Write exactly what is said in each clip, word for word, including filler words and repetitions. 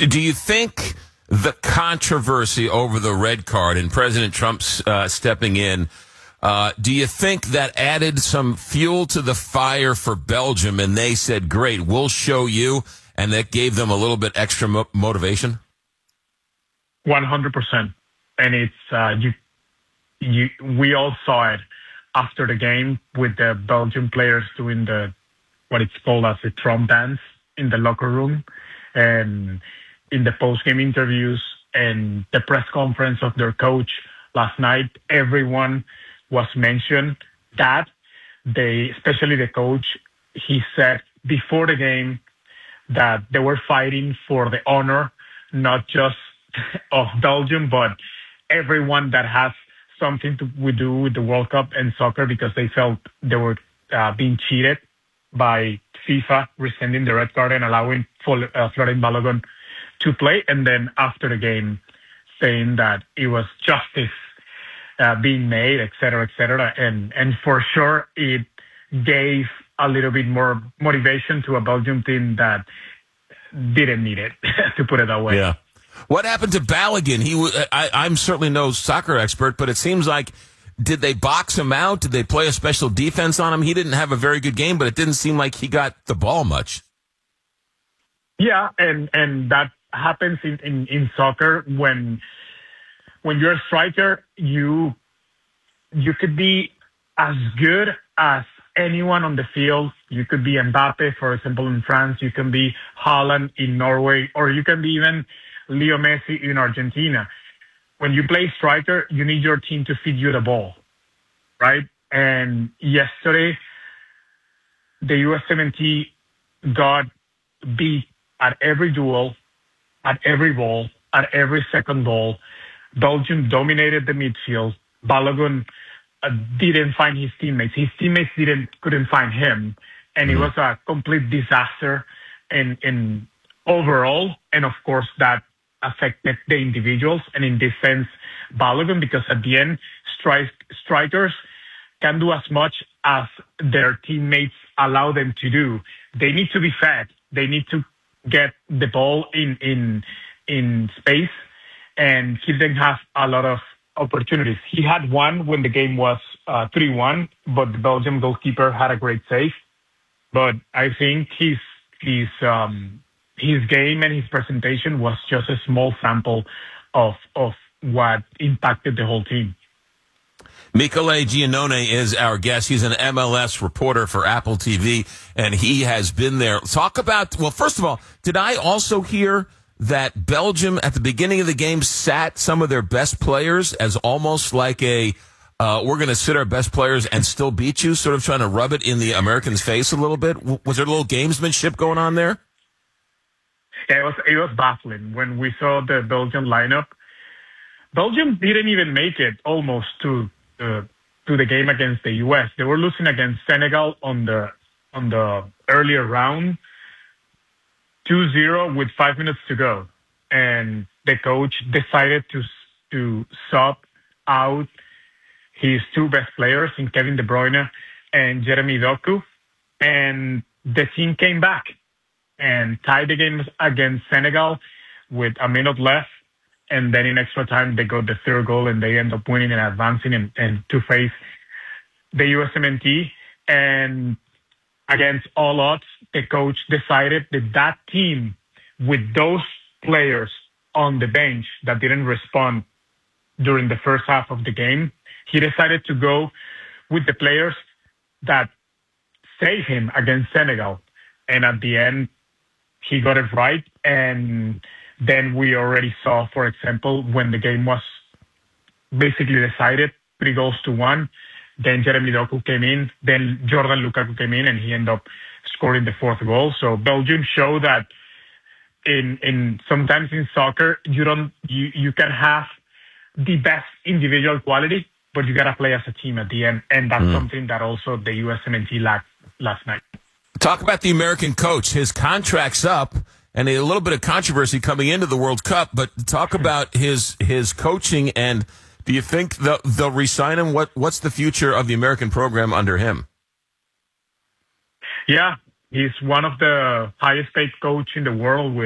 Do you think the controversy over the red card and President Trump's uh, stepping in, uh, do you think that added some fuel to the fire for Belgium and they said, great, we'll show you, and that gave them a little bit extra mo- motivation? one hundred percent. And it's, uh, you, you, we all saw it after the game with the Belgian players doing the, what it's called as the Trump dance in the locker room, and in the post-game interviews and the press conference of their coach last night, everyone was mentioned that they, especially the coach, he said before the game that they were fighting for the honor, not just of Belgium, but everyone that has something to we do with the World Cup and soccer, because they felt they were uh, being cheated by FIFA rescinding the red card and allowing uh, Florin Balogun to play. And then after the game, saying that it was justice uh, being made, et cetera, et cetera. And, and for sure, it gave a little bit more motivation to a Belgium team that didn't need it, to put it that way. Yeah. What happened to Balogun? He, w- I, I'm certainly no soccer expert, but it seems like, did they box him out? Did they play a special defense on him? He didn't have a very good game, but it didn't seem like he got the ball much. Yeah, and, and that happens in, in, in soccer when when you're a striker, you you could be as good as anyone on the field. You could be Mbappe, for example, in France. You can be Haaland in Norway, or you can be even Leo Messi in Argentina. When you play striker, you need your team to feed you the ball, right? And yesterday, the U S seventeen got beat at every duel, at every ball, at every second ball. Belgium dominated the midfield. Balogun uh, didn't find his teammates. His teammates didn't couldn't find him, and it was a complete disaster in in overall. And of course, that affected the individuals, and in this sense, Balogun, because at the end, stri- strikers can do as much as their teammates allow them to do. They need to be fed. They need to get the ball in in in space, and he didn't have a lot of opportunities. He had one when the game was uh, three one, but the Belgium goalkeeper had a great save. But I think his his um, his game and his presentation was just a small sample of of what impacted the whole team. Michele Giannone is our guest. He's an M L S reporter for Apple T V, and he has been there. Talk about, well, first of all, did I also hear that Belgium at the beginning of the game sat some of their best players as almost like a, uh, we're going to sit our best players and still beat you, sort of trying to rub it in the Americans' face a little bit? Was there a little gamesmanship going on there? Yeah, it was, it was baffling when we saw the Belgian lineup. Belgium didn't even make it almost to uh, to the game against the U S. They were losing against Senegal on the on the earlier round, two zero with five minutes to go, and the coach decided to to sub out his two best players, in Kevin De Bruyne and Jeremy Doku, and the team came back and tied the game against Senegal with a minute left. And then in extra time, they got the third goal, and they end up winning and advancing and, and to face the U S M N T. And against all odds, the coach decided that that team, with those players on the bench that didn't respond during the first half of the game, he decided to go with the players that saved him against Senegal. And at the end, he got it right. And then we already saw, for example, when the game was basically decided, three goals to one, then Jeremy Doku came in, then Jordan Lukaku came in, and he ended up scoring the fourth goal. So Belgium showed that in in sometimes in soccer, you don't you, you can have the best individual quality, but you gotta play as a team at the end, and that's mm. something that also the U S M N T lacked last night. Talk about the American coach. His contract's up. And a little bit of controversy coming into the World Cup, but talk about his his coaching, and do you think they'll, they'll re-sign him? What What's the future of the American program under him? Yeah, he's one of the highest paid coach in the world with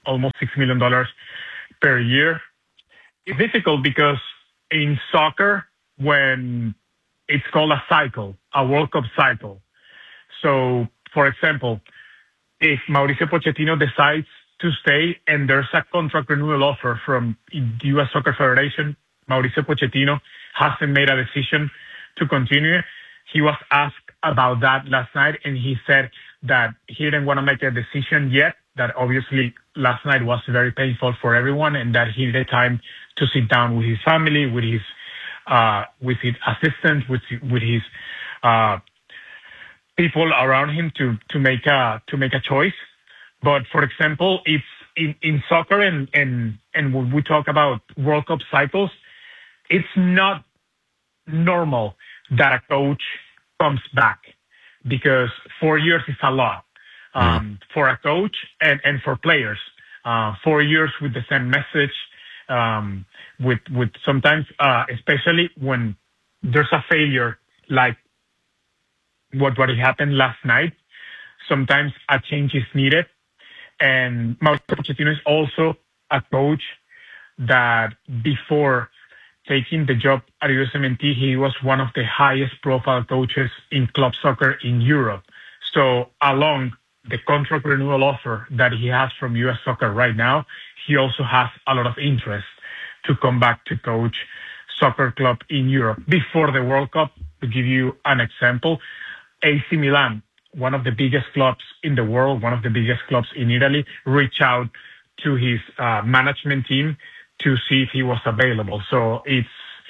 almost six million dollars per year. It's difficult because in soccer, when it's called a cycle, a World Cup cycle. So, for example, if Mauricio Pochettino decides to stay and there's a contract renewal offer from the U S Soccer Federation, Mauricio Pochettino hasn't made a decision to continue. He was asked about that last night, and he said that he didn't want to make a decision yet, that obviously last night was very painful for everyone, and that he needed time to sit down with his family, with his uh, with his assistant, with with his uh, people around him to to make a to make a choice. But for example, it's in, in soccer and, and and when we talk about World Cup cycles, it's not normal that a coach comes back, because four years is a lot um, mm. for a coach and, and for players. Uh, four years with the same message, um, with with sometimes, uh, especially when there's a failure like what what happened last night. Sometimes a change is needed. And Mauricio Pochettino is also a coach that before taking the job at U S M N T, he was one of the highest profile coaches in club soccer in Europe. So along the contract renewal offer that he has from U S Soccer right now, he also has a lot of interest to come back to coach soccer club in Europe. Before the World Cup, to give you an example, A C Milan, one of the biggest clubs in the world, one of the biggest clubs in Italy, reached out to his uh, management team to see if he was available. So it's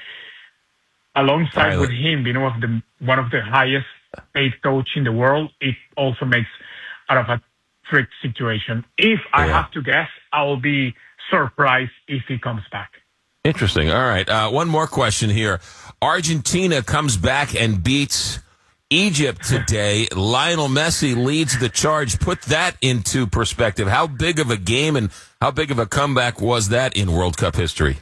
alongside with him being one of the one of the highest paid coach in the world, it also makes out of a trick situation. If I yeah. have to guess, I'll be surprised if he comes back. Interesting. All right. Uh, one more question here. Argentina comes back and beats Egypt today. Lionel Messi leads the charge. Put that into perspective. How big of a game and how big of a comeback was that in World Cup history?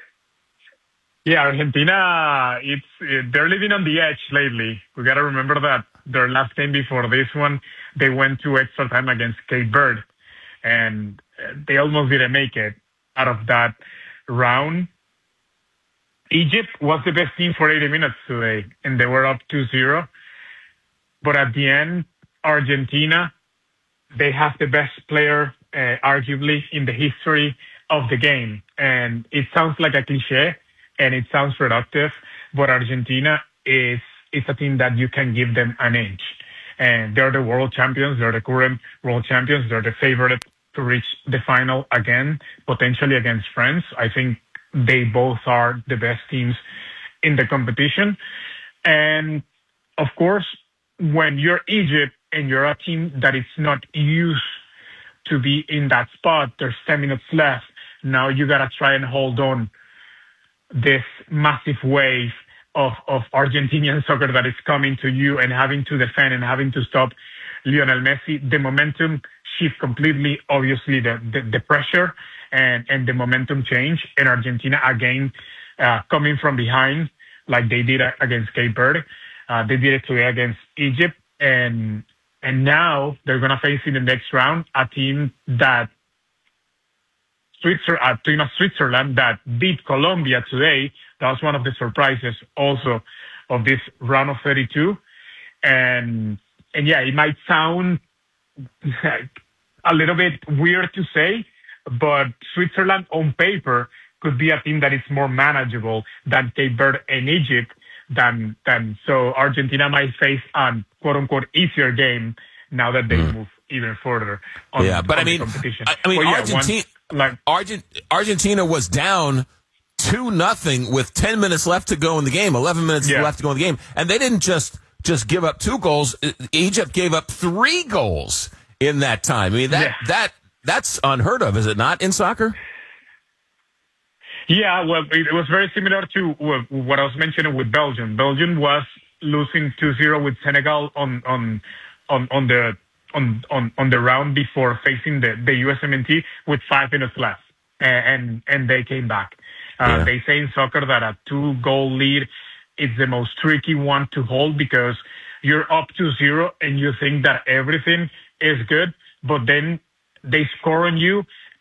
Yeah, Argentina, it's they're living on the edge lately. We got to remember that their last game before this one, they went to extra time against Cape Verde, and they almost didn't make it out of that round. Egypt was the best team for eighty minutes today, and they were up two zero. But at the end, Argentina, they have the best player, uh, arguably, in the history of the game. And it sounds like a cliche, and it sounds productive, but Argentina is, is a team that you can give them an inch. And they're the world champions. They're the current world champions. They're the favorite to reach the final again, potentially against France. I think they both are the best teams in the competition. And, of course, when you're Egypt and you're a team that is not used to be in that spot, there's ten minutes left. Now you got to try and hold on this massive wave of, of Argentinian soccer that is coming to you, and having to defend and having to stop Lionel Messi. The momentum shift completely, obviously, the, the, the pressure and, and the momentum change. And Argentina, again, uh, coming from behind like they did against Cape Verde. Uh, they did it today against Egypt, and and now they're going to face in the next round a team that Switzerland, a team of Switzerland that beat Colombia today. That was one of the surprises also of this round of thirty-two. And and yeah, it might sound a little bit weird to say, but Switzerland on paper could be a team that is more manageable than Cape Verde and Egypt. Than, than so Argentina might face a quote unquote easier game now that they mm. move even further on, yeah, but on I mean, the competition. I, I mean, yeah, Argentina, one, like, Argent, Argentina was down two nothing with ten minutes left to go in the game, eleven minutes yeah. left to go in the game, and they didn't just just give up two goals. Egypt gave up three goals in that time. I mean, that yeah. that that's unheard of, is it not, in soccer? Yeah, well, it was very similar to what I was mentioning with Belgium. Belgium was losing two zero with Senegal on on on, on the on, on on the round before facing the, the U S M N T with five minutes left, and and they came back. Uh, yeah. They say in soccer that a two goal lead is the most tricky one to hold, because you're up two zero and you think that everything is good, but then they score on you.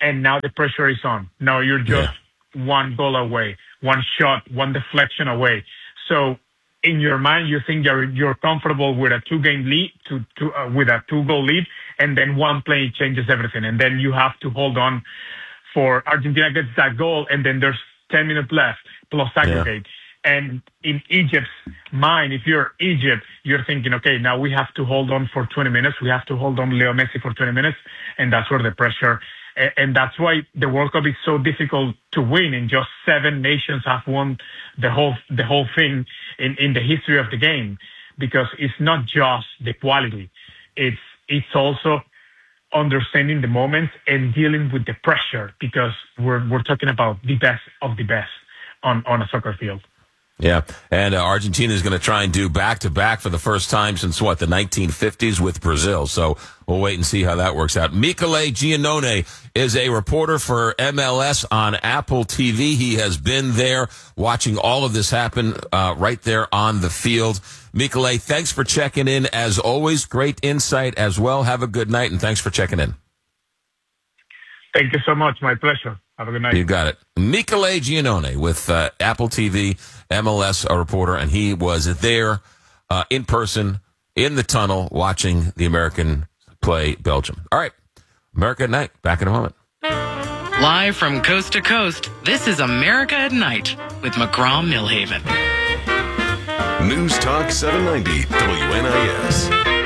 and now the pressure is on. Now you're just yeah. one goal away, one shot, one deflection away. So in your mind, you think you're you're comfortable with a two-game lead, to, to uh, with a two-goal lead, and then one play changes everything, and then you have to hold on for Argentina gets that goal, and then there's ten minutes left plus aggregate. Yeah. And in Egypt's mind, if you're Egypt, you're thinking, okay, now we have to hold on for twenty minutes. We have to hold on Leo Messi for twenty minutes. And that's where the pressure, and that's why the World Cup is so difficult to win. And just seven nations have won the whole, the whole thing in, in the history of the game, because it's not just the quality. It's, it's also understanding the moments and dealing with the pressure, because we're, we're talking about the best of the best on, on a soccer field. Yeah, and uh, Argentina is going to try and do back-to-back for the first time since, what, the nineteen fifties with Brazil. So we'll wait and see how that works out. Michele Giannone is a reporter for M L S on Apple T V. He has been there watching all of this happen uh, right there on the field. Michele, thanks for checking in. As always, great insight as well. Have a good night, and thanks for checking in. Thank you so much. My pleasure. Have a good night. You got it. Michele Giannone with uh, Apple T V, M L S, a reporter, and he was there uh, in person in the tunnel watching the American play Belgium. All right. America at Night. Back in a moment. Live from coast to coast, this is America at Night with McGraw-Millhaven. News Talk seven ninety W N I S.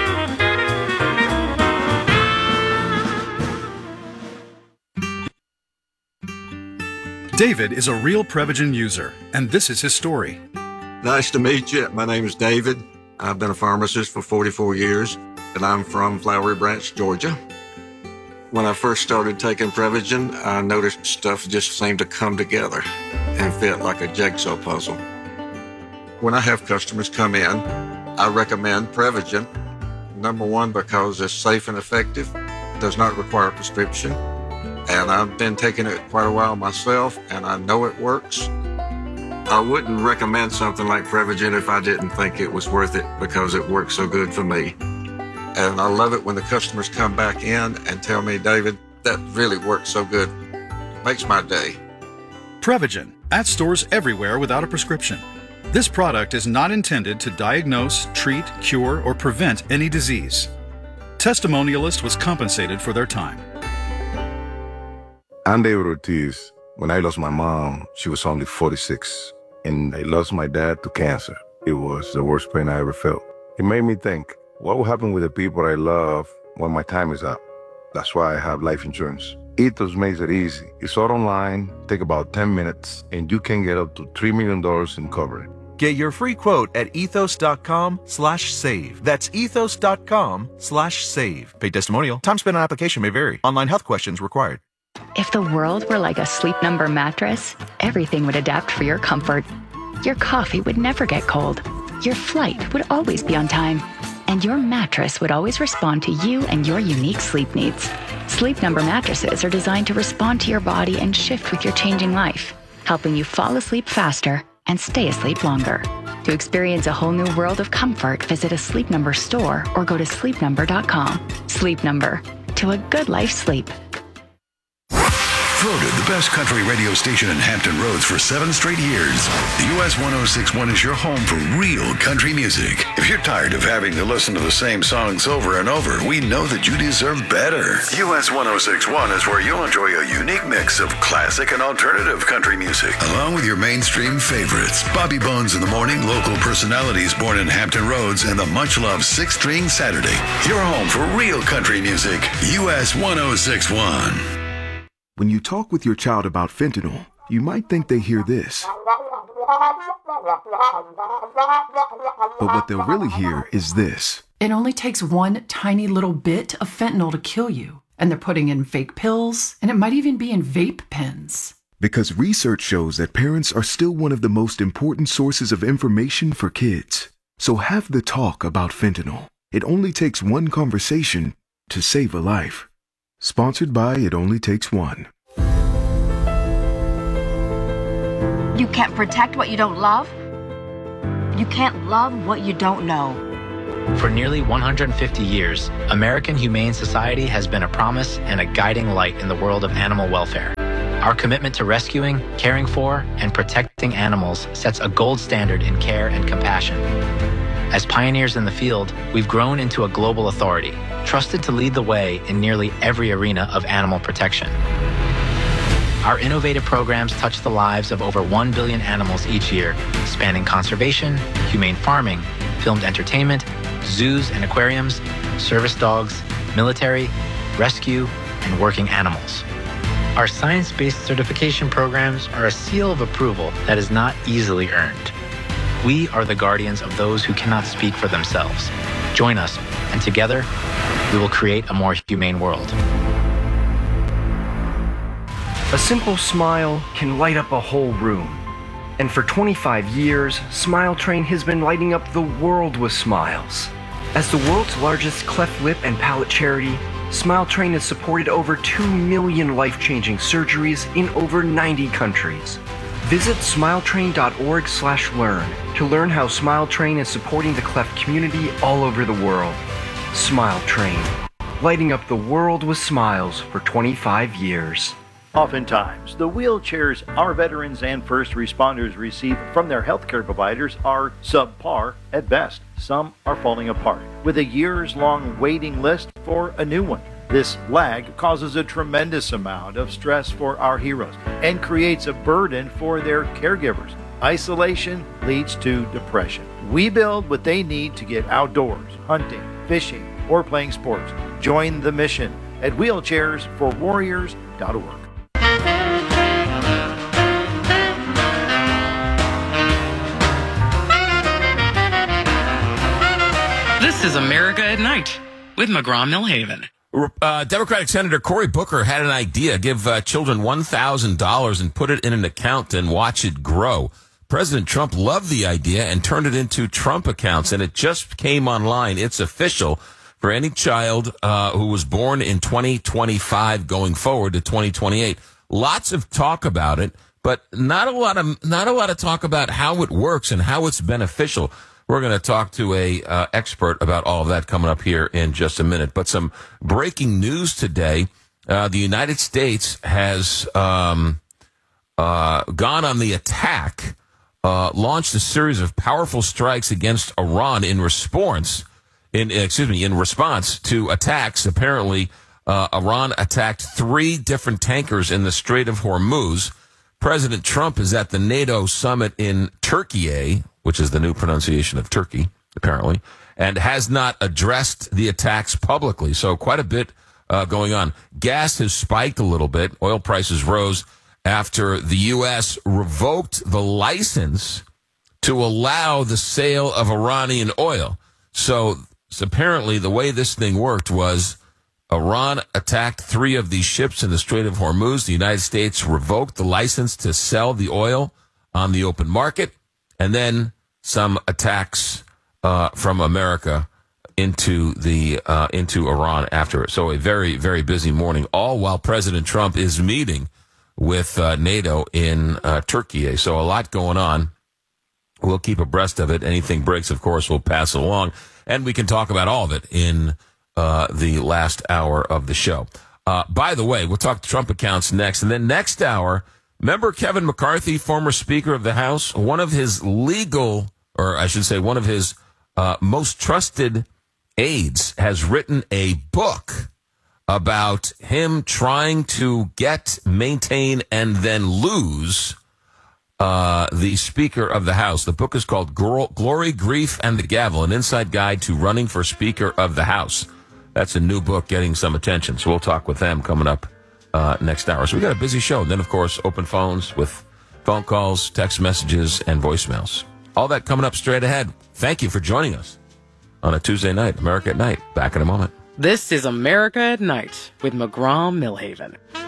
David is a real Prevagen user, and this is his story. Nice to meet you. My name is David. I've been a pharmacist for forty-four years, and I'm from Flowery Branch, Georgia. When I first started taking Prevagen, I noticed stuff just seemed to come together and fit like a jigsaw puzzle. When I have customers come in, I recommend Prevagen. Number one, because it's safe and effective, does not require a prescription. And I've been taking it quite a while myself, and I know it works. I wouldn't recommend something like Prevagen if I didn't think it was worth it, because it works so good for me. And I love it when the customers come back in and tell me, David, that really works so good. Makes my day. Prevagen, at stores everywhere without a prescription. This product is not intended to diagnose, treat, cure, or prevent any disease. Testimonialist was compensated for their time. I'm David Ortiz. When I lost my mom, she was only forty-six, and I lost my dad to cancer. It was the worst pain I ever felt. It made me think, what will happen with the people I love when my time is up? That's why I have life insurance. Ethos makes it easy. It's all online, take about ten minutes, and you can get up to three million dollars in coverage. Get your free quote at ethos.com slash save. That's ethos.com slash save. Paid testimonial. Time spent on application may vary. Online health questions required. If the world were like a Sleep Number mattress, everything would adapt for your comfort. Your coffee would never get cold. Your flight would always be on time. And your mattress would always respond to you and your unique sleep needs. Sleep Number mattresses are designed to respond to your body and shift with your changing life, helping you fall asleep faster and stay asleep longer. To experience a whole new world of comfort, visit a Sleep Number store or go to sleep number dot com. Sleep Number. To a good life sleep. Voted the best country radio station in Hampton Roads for seven straight years, U S one oh six point one is your home for real country music. If you're tired of having to listen to the same songs over and over, we know that you deserve better. U S one oh six point one is where you'll enjoy a unique mix of classic and alternative country music, along with your mainstream favorites. Bobby Bones in the Morning, local personalities born in Hampton Roads, and the much-loved Six String Saturday. Your home for real country music, U S one oh six point one. When you talk with your child about fentanyl, you might think they hear this. But what they'll really hear is this. It only takes one tiny little bit of fentanyl to kill you. And they're putting in fake pills, and it might even be in vape pens. Because research shows that parents are still one of the most important sources of information for kids. So have the talk about fentanyl. It only takes one conversation to save a life. Sponsored by It Only Takes One. You can't protect what you don't love. You can't love what you don't know. For nearly one hundred fifty years, American Humane Society has been a promise and a guiding light in the world of animal welfare. Our commitment to rescuing, caring for, and protecting animals sets a gold standard in care and compassion. As pioneers in the field, we've grown into a global authority, trusted to lead the way in nearly every arena of animal protection. Our innovative programs touch the lives of over one billion animals each year, spanning conservation, humane farming, filmed entertainment, zoos and aquariums, service dogs, military, rescue, and working animals. Our science-based certification programs are a seal of approval that is not easily earned. We are the guardians of those who cannot speak for themselves. Join us, and together, we will create a more humane world. A simple smile can light up a whole room. And for twenty-five years, Smile Train has been lighting up the world with smiles. As the world's largest cleft lip and palate charity, Smile Train has supported over two million life-changing surgeries in over ninety countries. Visit smiletrain.org slash learn to learn how Smile Train is supporting the cleft community all over the world. Smile Train, lighting up the world with smiles for twenty-five years. Oftentimes, the wheelchairs our veterans and first responders receive from their healthcare providers are subpar at best. Some are falling apart, with a years-long waiting list for a new one. This lag causes a tremendous amount of stress for our heroes and creates a burden for their caregivers. Isolation leads to depression. We build what they need to get outdoors, hunting, fishing, or playing sports. Join the mission at wheelchairs for warriors dot org. This is America at Night with McGraw-Millhaven. Uh, Democratic Senator Cory Booker had an idea: give uh, children one thousand dollars and put it in an account and watch it grow. President Trump loved the idea and turned it into Trump accounts, and it just came online. It's official for any child uh, who was born in twenty twenty-five going forward to twenty twenty-eight. Lots of talk about it, but not a lot of not a lot of talk about how it works and how it's beneficial. We're going to talk to a uh, expert about all of that coming up here in just a minute. But some breaking news today: uh, the United States has um, uh, gone on the attack, uh, launched a series of powerful strikes against Iran in response. In excuse me, in response to attacks. Apparently, uh, Iran attacked three different tankers in the Strait of Hormuz. President Trump is at the NATO summit in Turkey, which is the new pronunciation of Turkey, apparently, and has not addressed the attacks publicly. So quite a bit uh, going on. Gas has spiked a little bit. Oil prices rose after the U S revoked the license to allow the sale of Iranian oil. So, so apparently the way this thing worked was Iran attacked three of these ships in the Strait of Hormuz. The United States revoked the license to sell the oil on the open market, and then some attacks uh, from America into the uh, into Iran after it. So a very, very busy morning, all while President Trump is meeting with uh, NATO in uh, Turkey. So a lot going on. We'll keep abreast of it. Anything breaks, of course, we'll pass it along. And we can talk about all of it in uh, the last hour of the show. Uh, by the way, we'll talk Trump accounts next. And then next hour, remember Kevin McCarthy, former Speaker of the House? One of his legal, or I should say one of his uh, most trusted aides has written a book about him trying to get, maintain, and then lose uh, the Speaker of the House. The book is called Glory, Grief, and the Gavel, an inside guide to running for Speaker of the House. That's a new book getting some attention. So we'll talk with them coming up uh, next hour. So we got a busy show. And then, of course, open phones with phone calls, text messages, and voicemails. All that coming up straight ahead. Thank you for joining us on a Tuesday night, America at Night. Back in a moment. This is America at Night with McGraw-Millhaven.